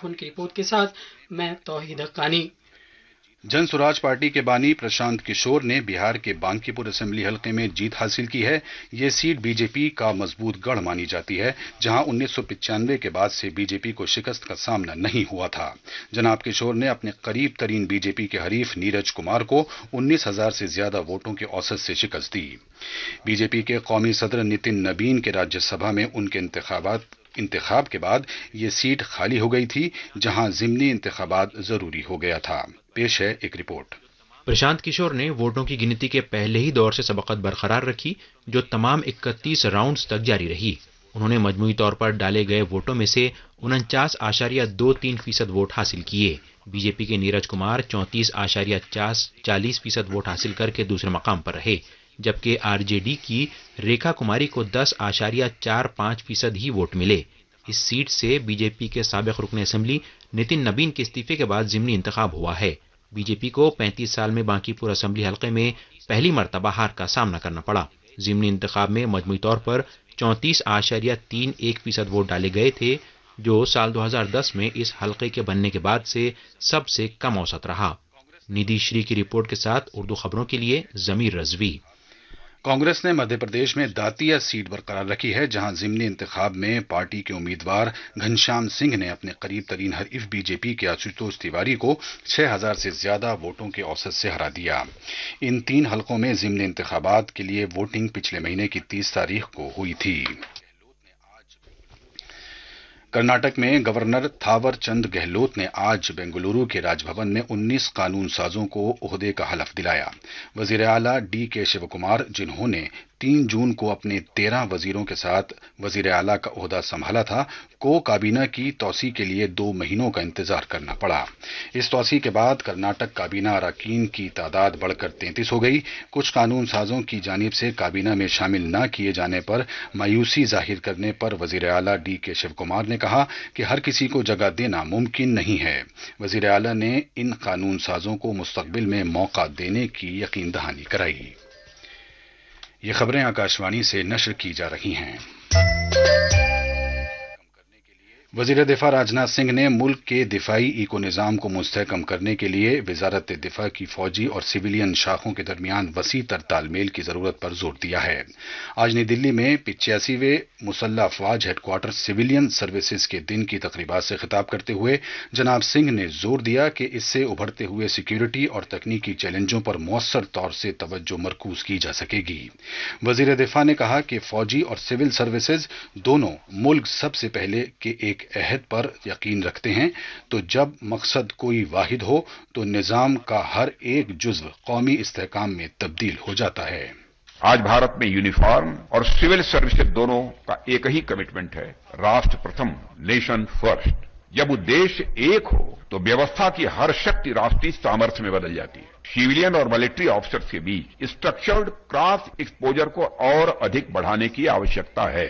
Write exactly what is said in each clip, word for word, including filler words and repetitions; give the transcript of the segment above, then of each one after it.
خون کی رپورٹ کے ساتھ میں توحید حقانی۔ جن سوراج پارٹی کے بانی پرشانت کشور نے بہار کے بانکی پور اسمبلی حلقے میں جیت حاصل کی ہے۔ یہ سیٹ بی جے پی کا مضبوط گڑھ مانی جاتی ہے، جہاں انیس سو پچانوے کے بعد سے بی جے پی کو شکست کا سامنا نہیں ہوا تھا۔ جناب کشور نے اپنے قریب ترین بی جے پی کے حریف نیرج کمار کو انیس ہزار سے زیادہ ووٹوں کے اوسط سے شکست دی۔ بی جے پی کے قومی صدر نتن نبین کے راجیہ سبھا میں ان کے انتخابات انتخاب کے بعد یہ سیٹ خالی ہو گئی تھی، جہاں ضمنی انتخابات ضروری ہو گیا تھا۔ پیش ہے ایک رپورٹ۔ پرشانت کشور نے ووٹوں کی گنتی کے پہلے ہی دور سے سبقت برقرار رکھی، جو تمام اکتیس راؤنڈز تک جاری رہی۔ انہوں نے مجموعی طور پر ڈالے گئے ووٹوں میں سے انچاس اشاریہ دو تین فیصد ووٹ حاصل کیے۔ بی جے پی کے نیرج کمار چونتیس اشاریہ چالیس فیصد ووٹ حاصل کر کے دوسرے مقام پر رہے، جبکہ آر جے ڈی کی ریکھا کماری کو دس اشاریہ چار پانچ فیصد ہی ووٹ ملے۔ اس سیٹ سے بی جے پی کے سابق رکن اسمبلی نتن نبین کے استعفے کے بعد ضمنی انتخاب ہوا ہے۔ بی جے پی کو پینتیس سال میں بانکی پور اسمبلی حلقے میں پہلی مرتبہ ہار کا سامنا کرنا پڑا۔ ضمنی انتخاب میں مجموعی طور پر چونتیس اشاریہ تین ایک فیصد ووٹ ڈالے گئے تھے، جو سال دو ہزار دس میں اس حلقے کے بننے کے بعد سے سب سے کم اوسط رہا۔ ندی شری کی رپورٹ کے ساتھ اردو خبروں کے لیے ضمیر رضوی۔ کانگریس نے مدھیہ پردیش میں داتیا سیٹ برقرار رکھی ہے، جہاں ضمنی انتخاب میں پارٹی کے امیدوار گھنشیام سنگھ نے اپنے قریب ترین حریف بی جے پی کے آشوتوش تیواری کو چھ ہزار سے زیادہ ووٹوں کے اوسط سے ہرا دیا۔ ان تین حلقوں میں ضمنی انتخابات کے لیے ووٹنگ پچھلے مہینے کی تیس تاریخ کو ہوئی تھی۔ کرناٹک میں گورنر تھاور چند گہلوت نے آج بنگلورو کے راج بھون میں انیس قانون سازوں کو عہدے کا حلف دلایا۔ وزیر اعلیٰ ڈی کے شیو کمار، جنہوں نے تین جون کو اپنے تیرہ وزیروں کے ساتھ وزیر اعلیٰ کا عہدہ سنبھالا تھا، کو کابینہ کی توسیع کے لیے دو مہینوں کا انتظار کرنا پڑا۔ اس توسیع کے بعد کرناٹک کابینہ اراکین کی تعداد بڑھ کر تینتیس ہو گئی۔ کچھ قانون سازوں کی جانب سے کابینہ میں شامل نہ کیے جانے پر مایوسی ظاہر کرنے پر وزیر اعلیٰ ڈی کے شیو کمار نے کہا کہ ہر کسی کو جگہ دینا ممکن نہیں ہے۔ وزیر اعلیٰ نے ان قانون سازوں کو مستقبل میں موقع دینے کی یقین دہانی کرائی۔ یہ خبریں آکاشوانی سے نشر کی جا رہی ہیں۔ وزیر دفاع راجناتھ سنگھ نے ملک کے دفاعی ایکو نظام کو مستحکم کرنے کے لیے وزارت دفاع کی فوجی اور سویلین شاخوں کے درمیان وسیع تر تال میل کی ضرورت پر زور دیا ہے۔ آج نئی دلی میں پچیاسیویں مسلح افواج ہیڈ کوارٹر سویلین سروسز کے دن کی تقریبات سے خطاب کرتے ہوئے جناب سنگھ نے زور دیا کہ اس سے ابھرتے ہوئے سیکیورٹی اور تکنیکی چیلنجوں پر مؤثر طور سے توجہ مرکوز کی جا سکے گی۔ وزیر دفاع نے کہا کہ فوجی اور سول سروسز دونوں ملک سب سے پہلے کے ایک عہد پر یقین رکھتے ہیں، تو جب مقصد کوئی واحد ہو تو نظام کا ہر ایک جزو قومی استحکام میں تبدیل ہو جاتا ہے۔ آج بھارت میں یونیفارم اور سول سروسز دونوں کا ایک ہی کمٹمنٹ ہے، راشٹر پرتھم، نیشن فرسٹ۔ جب ادیش ایک ہو تو ویوستھا کی ہر شکتی راشٹری سامرتھ میں بدل جاتی ہے۔ سیویلین اور ملٹری آفیسرز کے بیچ اسٹرکچرڈ کراس ایکسپوجر کو اور ادھک بڑھانے کی آوشکتا ہے۔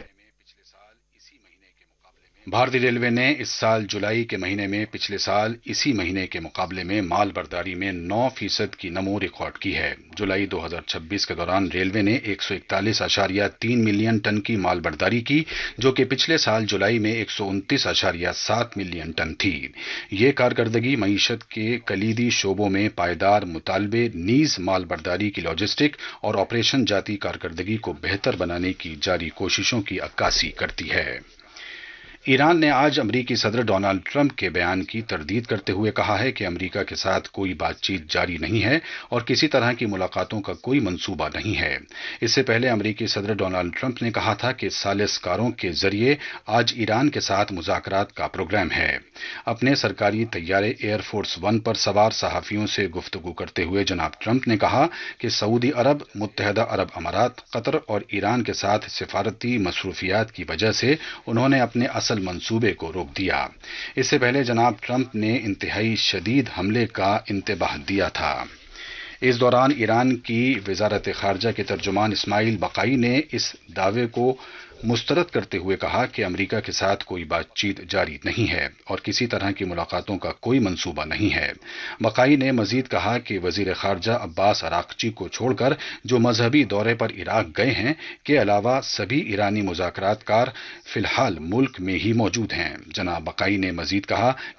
بھارتی ریلوے نے اس سال جولائی کے مہینے میں پچھلے سال اسی مہینے کے مقابلے میں مال برداری میں نو فیصد کی نمو ریکارڈ کی ہے۔ جولائی دو ہزار چھبیس کے دوران ریلوے نے ایک سو اکتالیس اشاریہ تین ملین ٹن کی مال برداری کی، جو کہ پچھلے سال جولائی میں ایک سو انتیس اشاریہ سات ملین ٹن تھی۔ یہ کارکردگی معیشت کے کلیدی شعبوں میں پائیدار مطالبے نیز مال برداری کی لاجسٹک اور آپریشن جاتی کارکردگی کو بہتر بنانے کی جاری کوششوں کی عکاسی کرتی ہے۔ ایران نے آج امریکی صدر ڈونالڈ ٹرمپ کے بیان کی تردید کرتے ہوئے کہا ہے کہ امریکہ کے ساتھ کوئی بات چیت جاری نہیں ہے اور کسی طرح کی ملاقاتوں کا کوئی منصوبہ نہیں ہے۔ اس سے پہلے امریکی صدر ڈونالڈ ٹرمپ نے کہا تھا کہ ثالث کاروں کے ذریعے آج ایران کے ساتھ مذاکرات کا پروگرام ہے۔ اپنے سرکاری طیارے ایئر فورس ون پر سوار صحافیوں سے گفتگو کرتے ہوئے جناب ٹرمپ نے کہا کہ سعودی عرب، متحدہ عرب امارات، قطر اور ایران کے ساتھ سفارتی مصروفیات کی وجہ سے انہوں نے اپنے اصل منصوبے کو روک دیا۔ اس سے پہلے جناب ٹرمپ نے انتہائی شدید حملے کا انتباہ دیا تھا۔ اس دوران ایران کی وزارت خارجہ کے ترجمان اسماعیل بقائی نے اس دعوے کو مسترد کرتے ہوئے کہا کہ امریکہ کے ساتھ کوئی بات چیت جاری نہیں ہے اور کسی طرح کی ملاقاتوں کا کوئی منصوبہ نہیں ہے۔ بقائی نے مزید کہا کہ وزیر خارجہ عباس عراقچی کو چھوڑ کر جو مذہبی دورے پر عراق گئے ہیں کے علاوہ سبھی ایرانی مذاکرات کار فی الحال ملک میں ہی موجود ہیں۔ جناب بقائی نے مزید کہا